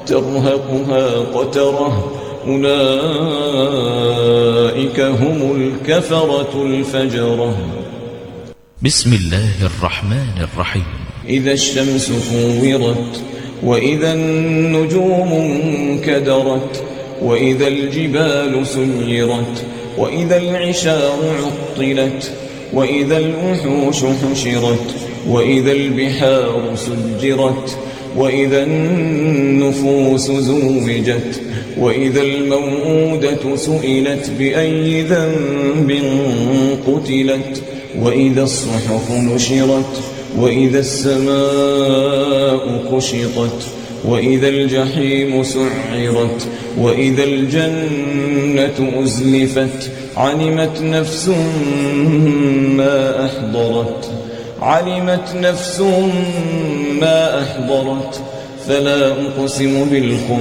ترهقها قترة أولئك هم الكفرة الفجرة. بسم الله الرحمن الرحيم. إذا الشمس كورت وإذا النجوم انكدرت وإذا الجبال سيرت وإذا العشار عطلت وإذا الوحوش حشرت وإذا البحار سجرت وإذا النفوس زوجت وإذا الموءودة سئلت بأي ذنب قتلت وإذا الصحف نشرت وإذا السماء كشطت وإذا الجحيم سعرت وإذا الجنة أزلفت علمت نفس ما أحضرت فلا أقسم بالخنس